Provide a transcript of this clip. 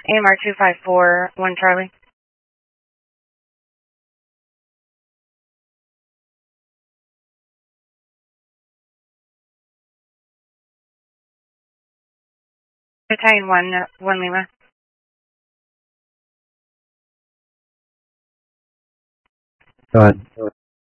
AMR 254, 1 Charlie. Battalion 1 Lima. Go ahead.